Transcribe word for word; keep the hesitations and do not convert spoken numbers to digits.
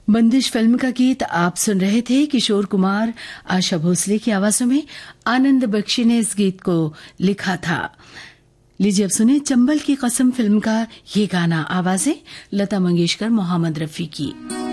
बंदिश फिल्म का गीत आप सुन रहे थे। किशोर कुमार, आशा भोसले की आवाजों में आनंद बख्शी ने इस गीत को लिखा था। लीजिए अब सुने चंबल की कसम फिल्म का ये गाना। आवाजें लता मंगेशकर, मोहम्मद रफी की।